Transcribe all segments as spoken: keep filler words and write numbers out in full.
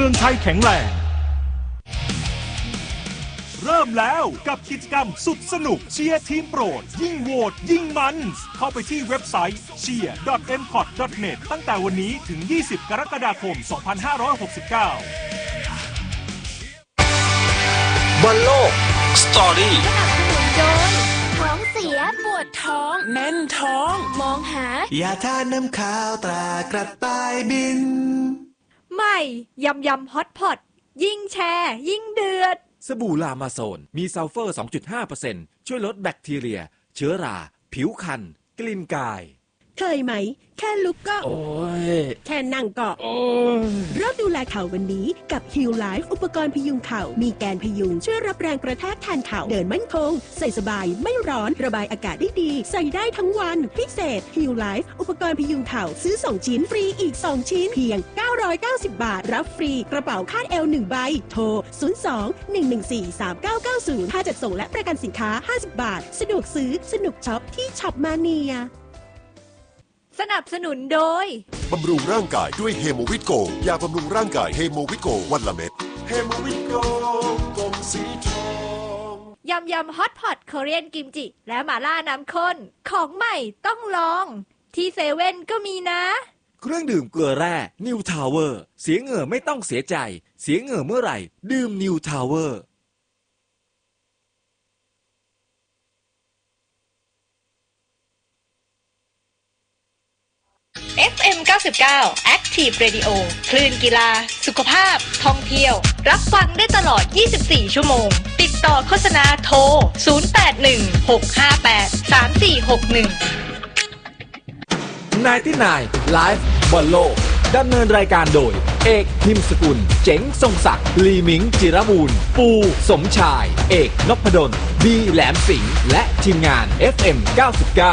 องไทยแข็งแรงเริ่มแล้วกับกิจกรรมสุดสนุกเชียร์ทีมโปรดยิ่งโหวตยิ่งมันเข้าไปที่เว็บไซต์ เชียร์ ดอท เอ็ม คอท ดอท เน็ต ตั้งแต่วันนี้ถึงยี่สิบกรกฎาคมสองพันห้าร้อยหกสิบเก้าบอลโลกสตอรี่สนับสนุนโดยท้องเสียปวดท้องแน่นท้องมองหายาทาน้ำขาวตรากระต่ายบินใหม่ยำยำฮอตพอตยิ่งแชร์ยิ่งเดือดสบู่ลามาโซนมีซัลเฟอร์ สองจุดห้าเปอร์เซ็นต์ ช่วยลดแบคทีเรียเชื้อราผิวคันกลิ่นกายเคยไหมแค่ลุกก็โอ้ยแค่นั่งก็โอ้ยเริ่มดูแลเข่าวันนี้กับ Heal Life อุปกรณ์พยุงเข่ามีแกนพยุงช่วยรับแรงกระแทกแทนเข่าเดินมั่นคงใส่สบายไม่ร้อนระบายอากาศได้ดีใส่ได้ทั้งวันพิเศษ Heal Life อุปกรณ์พยุงเข่าซื้อสองชิ้นฟรีอีกสองชิ้นเพียงเก้าร้อยเก้าสิบบาทรับฟรีกระเป๋าคาดเอวหนึ่งใบโทรศูนย์ สอง หนึ่ง หนึ่ง สี่ สาม เก้า เก้า ศูนย์ค่าจัดส่งและประกันสินค้าห้าสิบบาทสะดวกซื้อสนุกช็อปที่ช็อปมาเนียสนับสนุนโดยบำรุงร่างกายด้วยเฮโมวิตโกยาบำรุงร่างกายเฮโมวิตโกวันละเม็ดเฮโมวิตโกกลมสีทองยำยำฮอตพอตโคเรียนกิมจิและหม่าล่าน้ำข้นของใหม่ต้องลองที่เซเว่นก็มีนะเครื่องดื่มเกลือแร่นิวทาวเวอร์เสียเหงื่อไม่ต้องเสียใจเสียเหงื่อเมื่อไหร่ดื่มนิวทาวเวอร์เอฟ เอ็ม เก้าสิบเก้า Active Radio คลื่นกีฬาสุขภาพท่องเที่ยวรับฟังได้ตลอดยี่สิบสี่ชั่วโมงติดต่อโฆษณาโทรศูนย์ แปด หนึ่ง หก ห้า แปด สาม สี่ หก หนึ่งนายที่นายไลฟ์บอลโลกดำเนินรายการโดยเอกพิมพ์สกุลเจ๋งทรงศักดิ์ลีมิงจิรบูรณ์ปูสมชายเอกนพดลบีแหลมสิงห์และทีมงาน เอฟ เอ็ม เก้าสิบเก้า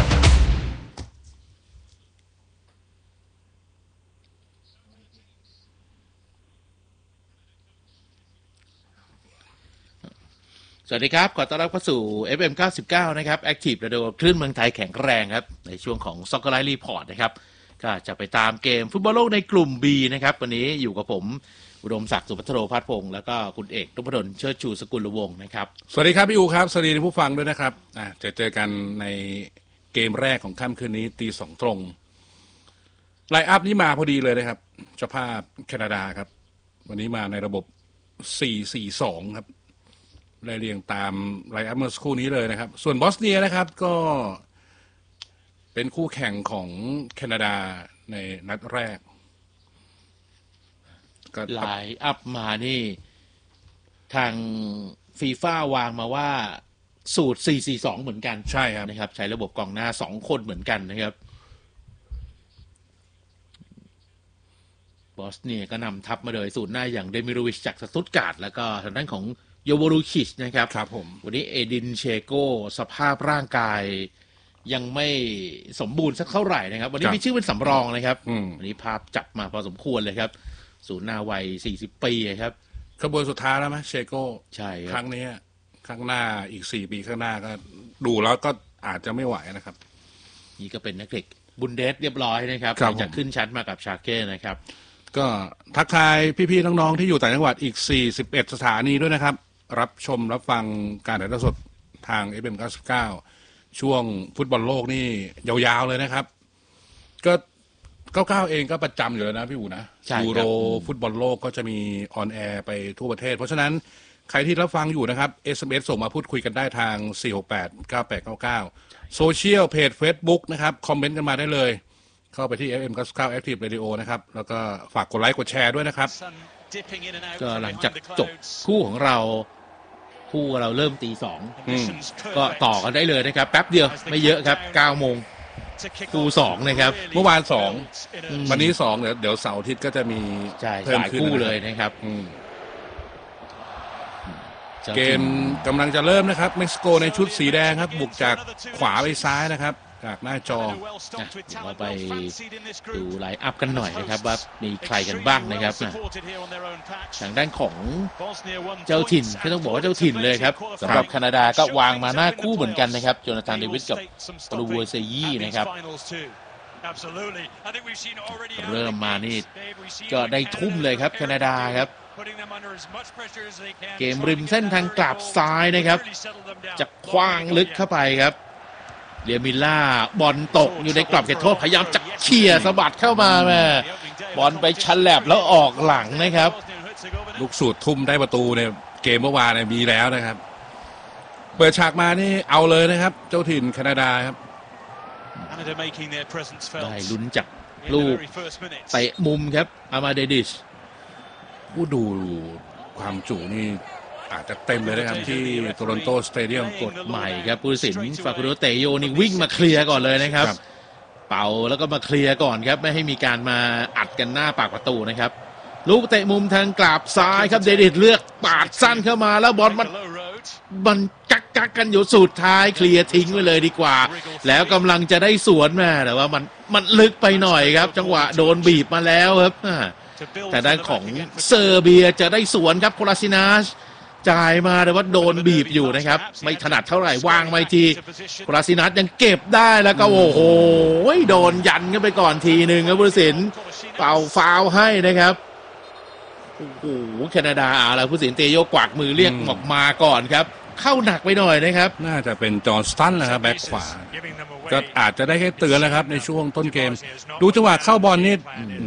สวัสดีครับขอต้อนรับเข้าสู่ เอฟ เอ็ม เก้าสิบเก้า นะครับ Active Radio คลื่นเมืองไทยแข็งแรงครับในช่วงของ Soccer Live Report นะครับก็จะไปตามเกมฟุตบอลโลกในกลุ่ม B นะครับวันนี้อยู่กับผมอุดมศักดิ์สุภัทรโรภัทรพงษ์แล้วก็คุณเอกนพดลเชิดชูสกุลวงศ์นะครับสวัสดีครับพี่อูครับสวัสดีผู้ฟังด้วยนะครับอ่าจะเจอกันในเกมแรกของค่ำคืนนี้ตีสองตรงไลน์อัพนี้มาพอดีเลยนะครับเจ้าภาพแคนาดาครับวันนี้มาในระบบ สี่ สี่ สอง ครับไล่เรียงตามไลน์อัพเมื่อสักครู่นี้เลยนะครับส่วนบอสเนียนะครับก็เป็นคู่แข่งของแคนาดาในนัดแรกก็ไลน์อัพมานี่ทางฟีฟ่าวางมาว่าสูตร สี่ สี่ สอง เหมือนกันใช่ครับนะครับใช้ระบบกองหน้าสองคนเหมือนกันนะครับบอสเนียก็นำทัพมาเลยสูตรหน้าอย่างเดมิโรวิชจากสตุตการ์ดแล้วก็ทางด้านของโยโวรูคิชนะครับครับผมวันนี้เอดินเชโกสภาพร่างกายยังไม่สมบูรณ์สักเท่าไหร่นะครับวันนี้มีชื่อเป็นสำรองนะครับวันนี้ภาพจับมาพอสมควรเลยครับศูนย์หน้าวัยสี่สิบปีครับขบวนสุดท้ายแล้วมั้ยเชโกใช่ครั้งนี้ข้างหน้าอีกสี่ปีข้างหน้าก็ดูแล้วก็อาจจะไม่ไหวนะครับนี่ก็เป็นนักเตะบุนเดสเรียบร้อยนะครับจะขึ้นชั้นมากับชาเก้นะครับก็ทักทายพี่ๆน้องๆที่อยู่ต่างจังหวัดอีกสี่สิบเอ็ดสถานีด้วยนะครับรับชมรับฟังการถ่ายทอดสดทาง เอฟ เอ็ม เก้าสิบเก้า ช่วงฟุตบอลโลกนี่ยาวๆเลยนะครับก็เก้าสิบเก้าเองก็ประจำอยู่แล้วนะพี่อู๋นะยูโรฟุตบอลโลกก็จะมีออนแอร์ไปทั่วประเทศเพราะฉะนั้นใครที่รับฟังอยู่นะครับ เอส เอ็ม เอส ส่งมาพูดคุยกันได้ทางสี่ หก แปด เก้า แปด เก้า เก้าโซเชียลเพจ Facebook นะครับคอมเมนต์กันมาได้เลยเข้าไปที่ เอฟ เอ็ม เก้าสิบเก้า Active Radio นะครับแล้วก็ฝากกดไลค์กดแชร์ด้วยนะครับก็หลังจากจบคู่ของเราคู่เราเริ่มตีสองก็ต่อกันได้เลยนะครับแป๊บเดียวไม่เยอะครับเก้าโมงคู่สองนะครับเมื่อวานสองวันนี้สองเดี๋ยวเดี๋ยวเสาร์อาทิตย์ก็จะมีเพิ่มขึ้นคู่เลยนะครับเกมกำลังจะเริ่มนะครับเม็กซิโกในชุดสีแดงครับบุกจากขวาไปซ้ายนะครับจากหน้าจอเราไปดูไลน์อัพกันหน่อยนะครับว่ามีใครกันบ้างนะครับทางด้านของเจ้าถิ่นก็ต้องบอกว่าเจ้าถิ่นเลยครับสำหรับแคนาดาก็วางมาหน้าคู่เหมือนกันนะครับโจนาธานเดวิสกับโอลิเวอร์เซยี่นะครับเริ่มมานี่ก็ได้ทุ่มเลยครับแคนาดาครับเกมริมเส้นทางกลับซ้ายนะครับจะคว้างลึกเข้าไปครับเลียมิล่าบอลตกอยู่ในกรอบเขตโทษพยายามจะเขี่ยสะบัดเข้ามาแม่บอลไปฉลับแล้วออกหลังนะครับลูกสูตรทุ่มได้ประตูในเกมเมื่อวานมีแล้วนะครับเปิดฉากมานี่เอาเลยนะครับเจ้าถิ่นแคนาดาครับได้ลุ้นจากลูกเตะมุมครับอามาเดดิชผู้ดูความจุนี่อาจจะเต็มเลยนะครับที่โตรอนโตสเตเดียมกดใหม่ครับผู้ตัดสินฟาคูโดเตโยนี่วิ่งมาเคลียร์ก่อนเลยนะครับเป่าแล้วก็มาเคลียร์ก่อนครับไม่ให้มีการมาอัดกันหน้าปากประตูนะครับลูกเตะมุมทางกลับซ้ายครับเดดิชเลือกปาดสั้นเข้ามาแล้วบอลมันมันกักกักกันอยู่สุดท้ายเคลียร์ทิ้งไปเลยดีกว่าแล้วกำลังจะได้สวนมาแต่ว่ามันมันลึกไปหน่อยครับจังหวะโดนบีบมาแล้วครับแต่ด้านของเซอร์เบียจะได้สวนครับโคลาซินาสจ่ายมาแต่ว่าโดนบีบอยู่นะครับไม่ถนัดเท่าไหร่วางไม่ทีโคลาซินัสยังเก็บได้แล้วก็โอ้โหโดนยันกันไปก่อนทีหนึ่งครับผู้ตัดสินเป่าฟาวให้นะครับโอ้โหแคนาดาเอาละผู้ตัดสินเตโยกวักมือเรียกออกมาก่อนครับเข้าหนักไปหน่อยนะครับน่าจะเป็นจอห์นสตันนะครับแบ็คขวาก็อาจจะได้แค่เตือนแล้วครับในช่วงต้นเกมดูจังหวะเข้าบอลนี่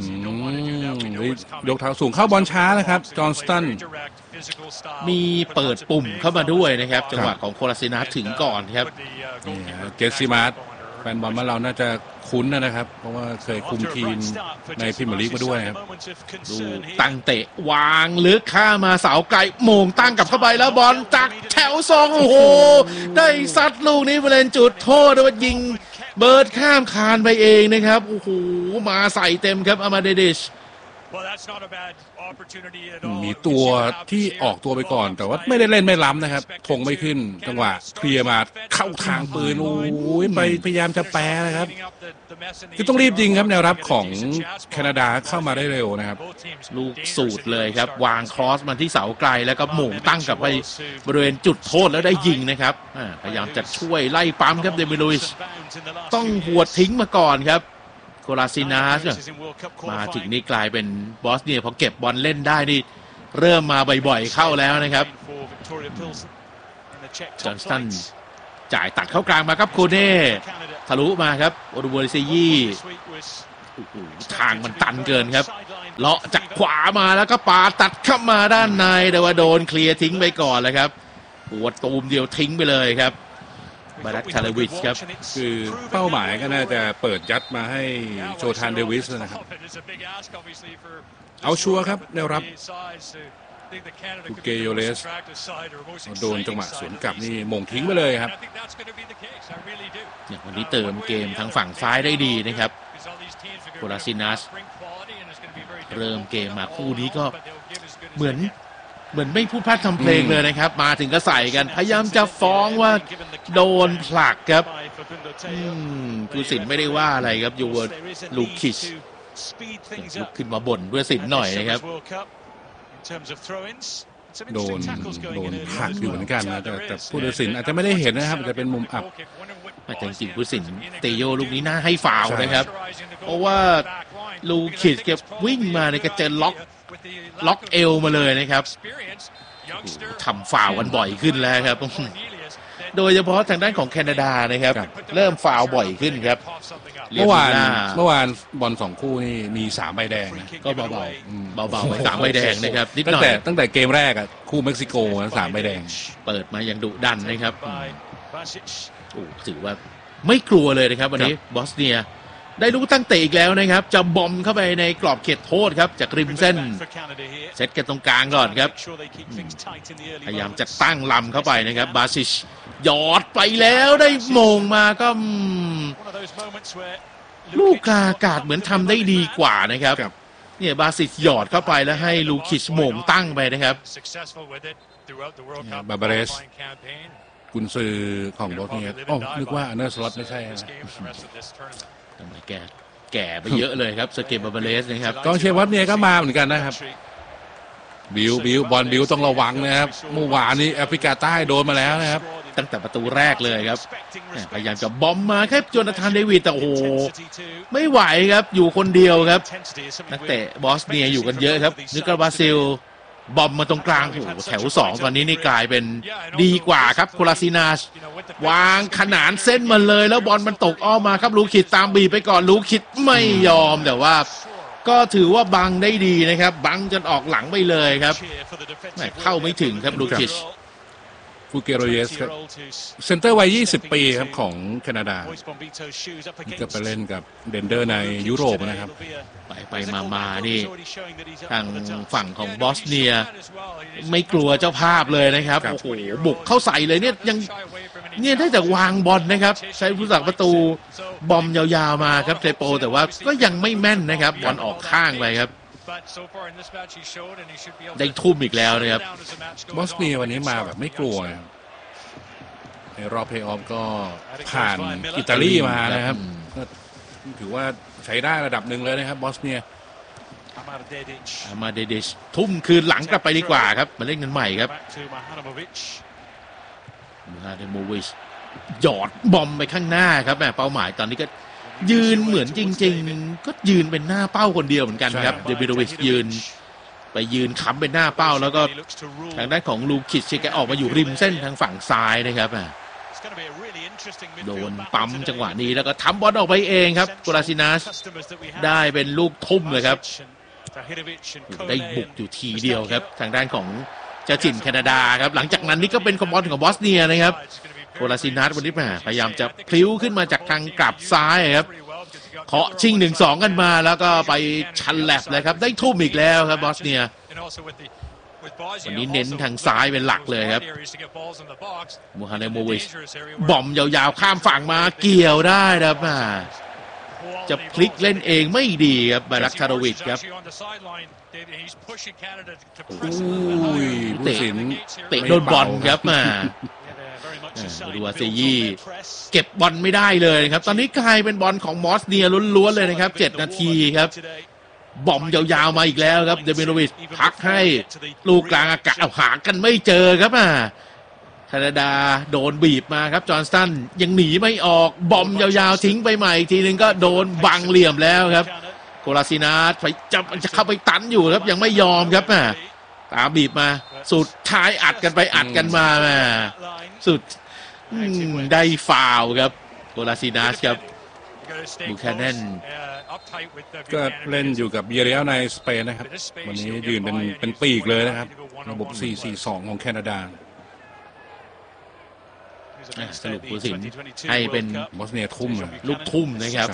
ยกเท้าสูงเข้าบอลช้านะครับจอห์นสตันมีเปิดปุ่มเข้ามาด้วยนะครับจังหวะของโคลาซินัสถึงก่อนครับเจสซิมาร์แฟนบอลบ้านเราน่าจะคุ้นนะครับเพราะว่าเคยคุมทีมในพรีเมียร์ลีกมาด้วยครับดูตั้งเตะวางลึกข้ามาเสาไกลโมงตั้งกลับเข้าไปแล้วบอลจากแถวสองโอ้โหได้ซัดลูกนี้บริเวณจุดโทษด้วยยิงเบิร์ดข้ามคานไปเองนะครับโอ้โหมาใส่เต็มครับอามาเดดิชมีตัวที่ออกตัวไปก่อนแต่ว่าไม่ได้เล่นไม่ล้ำนะครับทงไม่ขึ้นจังหวะเคลียร์มาเข้าทางปืนโอ้ยไปพยายามจะแปรนะครับคือต้องรีบยิงครับแนวรับของแคนาดาเข้ามาได้เร็วนะครับลูกสูตรเลยครับวางครอสมาที่เสาไกลแล้วก็หม่งตั้งกลับไปบริเวณจุดโทษแล้วได้ยิงนะครับพยายามจะช่วยไล่ปั๊มครับเดมิลุยส์ต้องหัวทิ้งมาก่อนครับโคลาซินาสมาถึงนี่กลายเป็นบอสเนียพอเก็บบอลเล่นได้นี่เริ่มมาบ่อยๆเข้าแล้วนะครับจอห์นสตันจ่ายตัดเข้ากลางมาครับโคเน่ทะลุมาครับโอดูโบริเซยี่ทางมันตันเกินครับเลาะจากขวามาแล้วก็ปาตัดเข้ามาด้านในแต่ว่าโดนเคลียร์ทิ้งไปก่อนเลยครับหัวตูมเดียวทิ้งไปเลยครับบารัตคาเลวิชครับคือเป้าหมายก็น่าจะเปิดยัดมาให้โจธานเดวิสนะครับเอาชัวร์ครับแนวรับกูเกโยเลสโดนจังหวะสวนกลับนี่มงทิ้งไปเลยครับอย่างวันนี้เติมเกมทางฝั่งซ้ายได้ดีนะครับโคลาซินัสเริ่มเกมมาคู่นี้ก็เหมือนเหมือนไม่พูดพลาดทำเพลงเลยนะครับมาถึงก็ใส่กันพยายามจะฟ้องว่าโดนผลักครับผู้ตัดสินไม่ได้ว่าอะไรครับยูเวอร์ลูคิชลุกขึ้นมาบ่นด้วยสินหน่อยนะครับโดนโดนผลักอยู่เหมือนกันนะแต่แต่ผู้ตัดสินอาจจะไม่ได้เห็นนะครับอาจจะเป็นมุมอับแต่จริงๆผู้ตัดสินเตโยลูกนี้น่าให้ฟาวล์นะครับเพราะว่าลูคิชเก็บวิ่งมาในกระเจนล็อกล็อกเอวมาเลยนะครับทำฟาวล์กันบ่อยขึ้นแล้วครับโดยเฉพาะทางด้านของแคนาดานะครับเริ่มฟาวล์บ่อยขึ้นครับเมื่อวานเมื่อวานบอลสองคู่นี่มีสามใบแดงก็เบาๆเบาๆไปสามใบแดงนะครับนิดหน่อยตั้งแต่ตั้งแต่เกมแรกอ่ะคู่เม็กซิโกสามใบแดงเปิดมาอย่างดุดันนะครับโอ้ถือว่าไม่กลัวเลยนะครับวันนี้บอสเนียได้ลูกตั้งเตะอีกแล้วนะครับจะบอมเข้าไปในกรอบเขตโทษครับจากริมเส้นเซตกันตรงกลางก่อนครับพยายามจะตั้งลำเข้าไปนะครับบาซิชหยอดไปแล้วได้โมงมาก็ลูกกลางอากาศเหมือนทำได้ดีกว่านะครับเนี่ยบาซิชหยอดเข้าไปแล้วให้ลูคิชโมงตั้งไปนะครับบาบาเรสกุนซือของบอสเนียโอ้นึกว่าอันเนอร์สล็อตไม่ใช่นะทำไมแกแก่ไปเยอะเลยครับสเกตบาบาเลสนะครับกองเชียร์วัดเนี่ยก็มาเหมือนกันนะครับบิวบิวบอลบิวต้องระวังนะครับเมื่อวานนี้แอฟริกาใต้โดนมาแล้วนะครับตั้งแต่ประตูแรกเลยครับพยายามจะบอมมาแค่โจนาธานเดวิดแต่โอ้โหไม่ไหวครับอยู่คนเดียวครับนักเตะบอสเนียอยู่กันเยอะครับนิโคลัสบราซิลบอมมาตรงกลางโอ้โหแถวสองตอนนี้นี่กลายเป็นดีกว่าครับโคลาซินาสวางขนานเส้นมาเลยแล้วบอลมันตกอ้อมมาครับลูคิดตามบีไปก่อนลูคิดไม่ยอมแต่ว่าก็ถือว่าบังได้ดีนะครับบังจนออกหลังไปเลยครับเข้าไม่ถึงครับลูคิชฟูเกโรเยสครับเซนเตอร์วัยยี่สิบปีครับของแคนาดาก็ไปเล่นกับเดนเดอร์ในยุโรปนะครับไปไปมามานี่ทางฝั่งของบอสเนียไม่กลัวเจ้าภาพเลยนะครับโอ้โหบุกเข้าใส่เลยเนี่ยยังเนี่ยได้แต่วางบอลนะครับใช้ผู้สักประตูบอมยาวๆมาครับเทโปแต่ว่าก็ยังไม่แม่นนะครับบอลออกข้างไปครับได้ทุ่มอีกแล้วนะครับบอสเนียวันนี้มาแบบไม่กลัวนะครับในรอบเพลย์ออฟก็ผ่านอิตาลีมานะครับก็ถือว่าใช้ได้ระดับหนึ่งเลยนะครับบอสเนียอามาเดดิชทุ่มคืนหลังกลับไปดีกว่าครับมาเล่นกันใหม่ครับมูฮาเดโมวิชหยอดบอมไปข้างหน้าครับแม่เป้าหมายตอนนี้ก็ยืนเหมือนจริงๆก็ยืนเป็นหน้าเป้าคนเดียวเหมือนกันครับเดบิโดวิชยืนไปยืนค้ำเป็นหน้าเป้าแล้วก็ทางด้านของลูคิชแกออกมาอยู่ริมเส้นทางฝั่งซ้ายนะครับโดนปั๊มจังหวะนี้แล้วก็ทำบอลออกไปเองครับโกลาซินัสได้เป็นลูกทุ่มเลยครับได้บุกอยู่ทีเดียวครับทางด้านของเจ้าถิ่นแคนาดาครับหลังจากนั้นนี่ก็เป็นคอมบอลของบอสเนียนะครับโกลาซินัสวันนี้พยายามจะพลิ้วขึ้นมาจากทางกลับซ้ายครับเคาะชิง หนึ่งสอง กันมาแล้วก็ไปชันแลบเลยครับได้ทุ่มอีกแล้วครับบอสเนียวันนี้เน้นทางซ้ายเป็นหลักเลยครับมูฮาเดโมวิชบอมยาวๆข้ามฝั่งมาเกี่ยวได้ครับจะพลิกเล่นเองไม่ดีครับบารักคาโรวิชครับอุ้ยเตะเตะโดนบอลครับมาดูอาเซยี่เก็บบอลไม่ได้เลยครับตอนนี้กลายเป็นบอลของมอสเนียล้วนๆเลยนะครับเจ็ดนาทีครับบอมยาวๆมาอีกแล้วครับเดมิโนวิชพักให้ลูกกลางอากาศเอาหากันไม่เจอครับอ่ะแคนาดาโดนบีบมาครับจอห์นสตันยังหนีไม่ออกบอมยาวๆทิ้งไปใหม่อีกทีนึงก็โดนบังเหลี่ยมแล้วครับโกลาซินัสไปจับจะเข้าไปตันอยู่ครับยังไม่ยอมครับอ่ะตามบีบมาสุดท้ายอัดกันไปอัดกันมาแม่สุดได้ฟาวครับโกลาซินัสครับบูแคนเนนก็เล่นอยู่กับเบียเรียลในสเปนนะครับวันนี้ยืนเป็นเป็นปีกเลยนะครับระบบ สี่ สี่ สอง ของแคนาดาสรุปผู้สินให้เป็นบอสเนียทุ่มลูกทุ่มนะครับ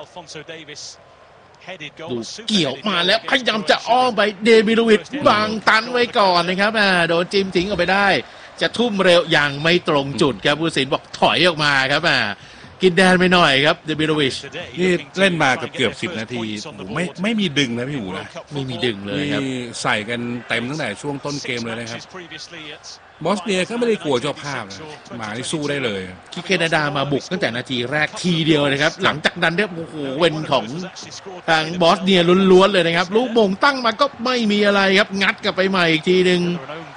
ดูเกี่ยวมาแล้วพยายามจะอ้อมไปเดมิโลวิชบังตันไว้ก่อนนะครับโดนจิ้มทิ้งออกไปได้จะทุ่มเร็วอย่างไม่ตรงจุดครับผู้สินบอกถอยออกมาครับกินแดนไปหน่อยครับเดมิโลวิชนี่เล่นมากับเกือบสิบนาทีไม่ไม่มีดึงนะพี่หูนะไม่มีดึงเลยครับใส่กันเต็มตั้งแต่ช่วงต้นเกมเลยนะครับบอสเนียก็ไม่ได้กลัวเจ้าภาพมาที่สู้ได้เลยที่แคนาดามาบุกตั้งแต่นาทีแรกทีเดียวนะครับหลังจากนั้นเนี่ยโอ้โหเว้นของทางบอสเนียล้วนๆเลยนะครับลูกมงตั้งมาก็ไม่มีอะไรครับงัดกลับไปใหม่อีกทีหนึ่ง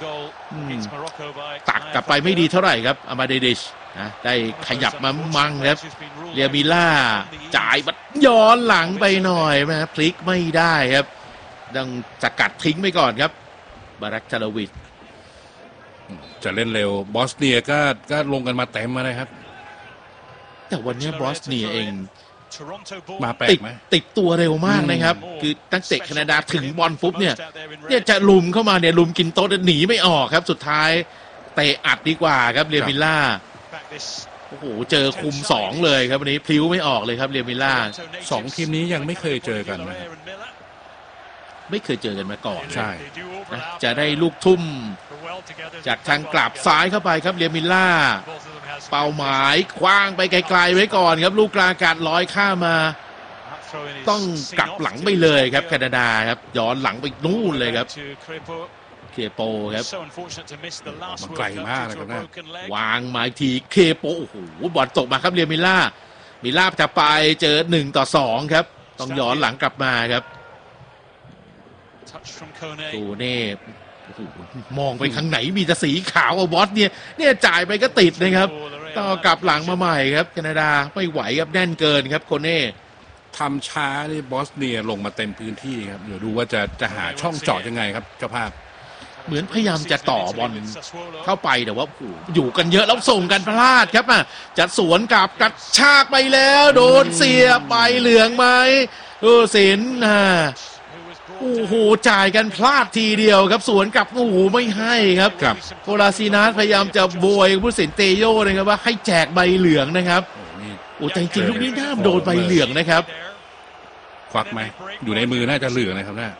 ตักกลับไปไม่ดีเท่าไหร่ครับอามาเดดิชนะได้ขยับมามั่งครับเรียมิล่าจ่ายบัดย้อนหลังไปหน่อยนะพลิกไม่ได้ครับต้องจะกัดทิ้งไปก่อนครับบารักชาลวิชจะเล่นเร็วบอสเนียก็ก็ลงกันมาเต็มมาเลยครับแต่วันนี้บอสเนียเองมาแปลกไหมติดตัวเร็วมากนะครับคือตั้งแต่แคนาดาถึงบอลปุ๊บเนี่ยเนี่ยจะลุมเข้ามาเนี่ยลุมกินโต๊ะหนีไม่ออกครับสุดท้ายเตะอัดดีกว่าครับเรียมิล่าโอ้โหเจอคุมสองเลยครับวันนี้พลิ้วไม่ออกเลยครับเรียมิล่าสองทีมนี้ยังไม่เคยเจอกันนะไม่เคยเจอกันมาก่อนใช่นะจะได้ลูกทุ่มจากทางกลับซ้ายเข้าไปครับเรียมิล่าเป้าหมายคว้างไปไกลๆไว้ก่อนครับลูกกลางอากาศลอยข้ามมาต้องกลับหลังไปเลยครับแคนาดาครับย้อนหลังไปนู่นเลยครับเคโปครับมันไกลมากเลยครับนะวางหมายทีเคโปโอ้โหบอลตกมาครับเรียมิล่ามิล่าจะไปเจอหนึ่งต่อสองครับต้องย้อนหลังกลับมาครับตูเน่โอ้โหมองไปข้างไหนมีแต่สีขาวบอสเนี่ยเนี่ยจ่ายไปก็ติดนะครับต่อกลับหลังมาใหม่ครับแคนาดาไม่ไหวครับแน่นเกินครับโคเน่ทำช้านี่บอสเนียลงมาเต็มพื้นที่ครับเดี๋ยวดูว่าจะจะหาช่องเจาะยังไงครับเจ้าภาพเหมือนพยายามจะต่อบอลเข้าไปแต่ว่าอยู่กันเยอะแล้วส่งกันพลาดครับอ่ะจะสวนกลับกระชากไปแล้วโดนเสียไปเหลืองไหมเออสินอ่าโอ้โหจ่ายกันพลาดทีเดียวครับสวนกลับโอ้โหไม่ให้ครับกับโคลาซีนัสพยายามจะโบยผู้สินเตโยนะครับว่าให้แจกใบเหลืองนะครับโอ้แต่จริงๆลูกนี้น่าโดนใบเหลืองนะครับควักไหมอยู่ในมือน่าจะเหลืองนะครับน่า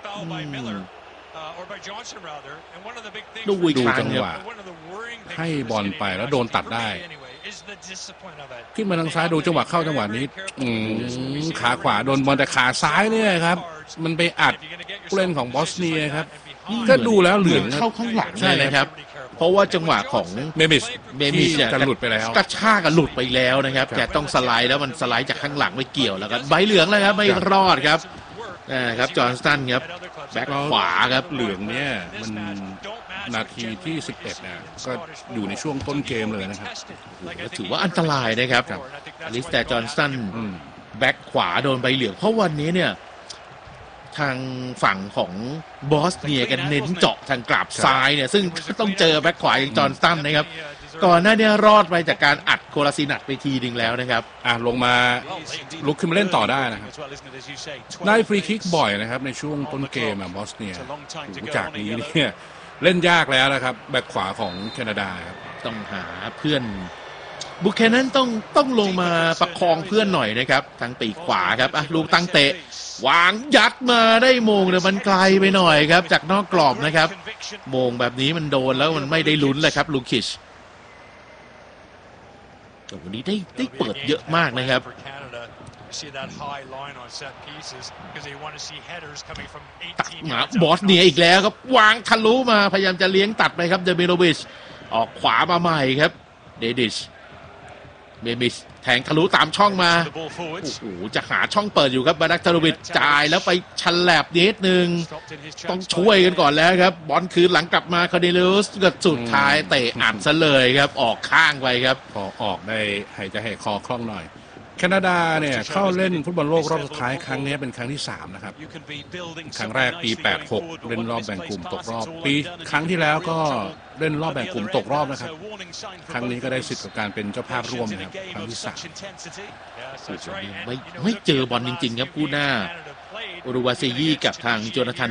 ดูวิดูจังหวะให้บอลไปแล้วโดนตัดได้ขึ้นมาทางซ้ายดูจังหวะเข้าจังหวะนี้ขาขวาโดนบอลแต่ขาซ้ายเนี่ยครับมันไปอัดผู้เล่นของบอสเนียครับก็ดูแล้วเหลืองเข้าข้างหลังใช่นะครับเพราะว่าจังหวะของเมมิสเมมิสจะหลุดไปแล้วกระชากกันหลุดไปแล้วนะครับแต่ต้องสไลด์แล้วมันสไลด์จากข้างหลังไม่เกี่ยวแล้วครับใบเหลืองเลยครับไม่รอดครับนะครับจอห์นสตันครับแบ็คขวาครับเหลืองเนี่ยมันนาทีที่สิบเอ็ดนะก็อยู่ในช่วงต้นเกมเลยนะครับถือว่าอันตรายนะครับอลิสแต่จอห์นสตันแบ็คขวาโดนใบเหลืองเพราะวันนี้เนี่ยทางฝั่งของบอสเนียกันเน้นเจาะทางกลับซ้ายเนี่ยซึ่งต้องเจอแบ็คขวาอย่างจอห์นสตันนะครับก่อนหน้านี้รอดไปจากการอัดโคลาซีนัทไปทีนึงแล้วนะครับอ่ะลงมาลุกขึ้นมาเล่นต่อได้นะครับได้ฟรีคิกบ่อยนะครับในช่วงต้นเกมอ่ะบอสเนียจากนี้เนี่ยเล่นยากแล้วนะครับแบ็คขวาของแคนาดาครับต้องหาเพื่อนบุคแคนนั้นต้องต้องลงมาประคองเพื่อนหน่อยนะครับทางปีกขวาครับอ่ะลูกตั้งเตะวางยัดมาได้โมงแต่มันไกลไปหน่อยครับจากนอกกรอบนะครับโมงแบบนี้มันโดนแล้วมันไม่ได้ลุ้นเลยครับลูคิชวันนี้ได้ได้เปิดเยอะมากนะครับตัดมาบอสเนียอีกแล้วครับวางทะลุมาพยายามจะเลี้ยงตัดไปครับเดมิโรวิชออกขวามาใหม่ครับเดดิชเมมิชแทงทะลุตามช่องมาโอ้โหจะหาช่องเปิดอยู่ครับบารักทาโรวิชจ่ายแล้วไปชันแลบนิดนึงต้องช่วยกันก่อนแล้วครับบอลคืนหลังกลับมาคาร์เดลิอุสก็สุดท้ายเตะอัดซะเลยครับออกข้างไปครับพอออกได้หายใจหายคอคล่องหน่อยแคนาดาเนี่ยเข้าเล่นฟุตบอลโลกรอบสุดท้ายครั้งนี้เป็นครั้งที่สามนะครับครั้งแรกปีแปดหกเล่นรอบแบ่งกลุ่มตกรอบปีครั้งที่แล้วก็เล่นรอบแบ่งกลุ่มตกรอบนะครับครั้งนี้ก็ได้สิทธิ์กับการเป็นเจ้าภาพร่วมนะครับครั้งที่สามไม่ไม่เจอบอลจริงๆครับคู่หน้าอุรุวาเซยีกับทางโจนาธาน